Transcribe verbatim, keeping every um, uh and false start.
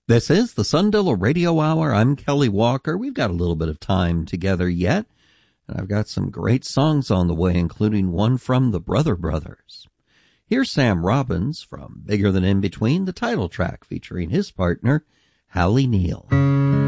This is the Sundilla Radio Hour. I'm Kelly Walker. We've got a little bit of time together yet, and I've got some great songs on the way, including one from the Brother Brothers. Here's Sam Robbins from Bigger Than In Between, the title track featuring his partner, Hallie Neal.